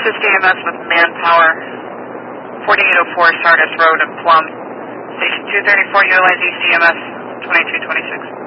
assist EMS with manpower, 4804 Sardis Road in Plum. Station 234, utilize ECMS 2226.